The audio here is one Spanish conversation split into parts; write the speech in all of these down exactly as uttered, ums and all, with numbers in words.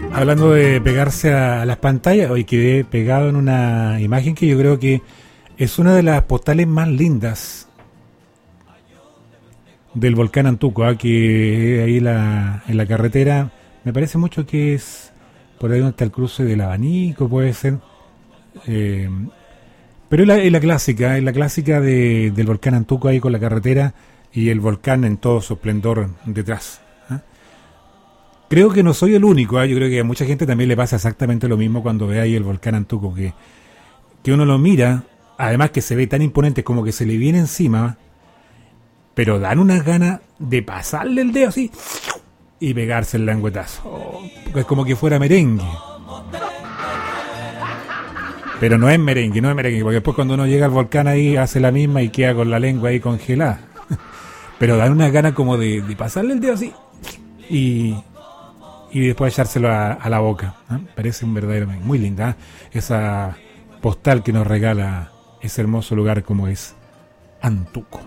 Hablando de pegarse a las pantallas, hoy quedé pegado en una imagen que yo creo que es una de las postales más lindas del volcán Antuco, ¿eh? Que ahí la, en la carretera, me parece mucho que es por ahí donde está el cruce del Abanico, puede ser. Eh, pero es la, es la clásica, es la clásica de, del volcán Antuco ahí con la carretera y el volcán en todo su esplendor detrás. Creo que no soy el único, ¿eh? Yo creo que a mucha gente también le pasa exactamente lo mismo cuando ve ahí el volcán Antuco, que, que uno lo mira, además que se ve tan imponente como que se le viene encima, pero dan unas ganas de pasarle el dedo así y pegarse el languetazo. Oh, es como que fuera merengue. Pero no es merengue, no es merengue, porque después cuando uno llega al volcán ahí hace la misma y queda con la lengua ahí congelada. Pero dan unas ganas como de, de pasarle el dedo así y... y después echárselo a, a la boca, ¿eh? Parece un verdadero, muy linda, ¿eh? Esa postal que nos regala ese hermoso lugar como es Antuco.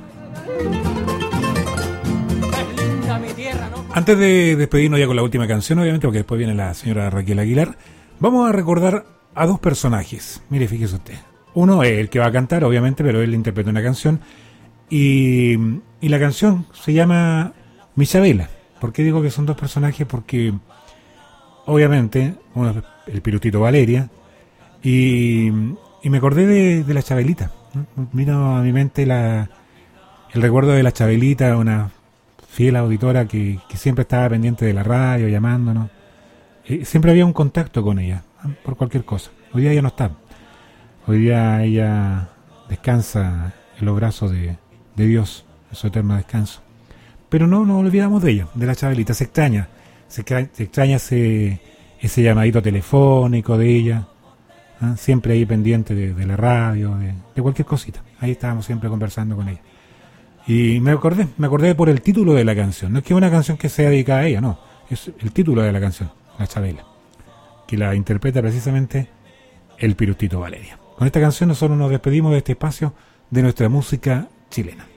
Antes de despedirnos ya con la última canción, obviamente, porque después viene la señora Raquel Aguilar, vamos a recordar a dos personajes. Mire, fíjese usted, uno es el que va a cantar, obviamente, pero él interpreta una canción y, y la canción se llama Michabela. ¿Por qué digo que son dos personajes? Porque obviamente uno es el Pirutito Valeria y, y me acordé de, de la Chabelita, ¿no? Vino a mi mente la, el recuerdo de la Chabelita, una fiel auditora que, que siempre estaba pendiente de la radio, llamándonos. Y siempre había un contacto con ella, ¿no? Por cualquier cosa. Hoy día ella no está. Hoy día ella descansa en los brazos de, de Dios, en su eterno descanso. Pero no nos olvidamos de ella, de la Chabelita. Se extraña, se extraña, se extraña ese, ese llamadito telefónico de ella, ¿eh? Siempre ahí pendiente de, de la radio, de, de cualquier cosita. Ahí estábamos siempre conversando con ella. Y me acordé, me acordé por el título de la canción. No es que es una canción que sea dedicada a ella, no. Es el título de la canción, La Chabela, que la interpreta precisamente el Pirutito Valeria. Con esta canción nosotros nos despedimos de este espacio de nuestra música chilena.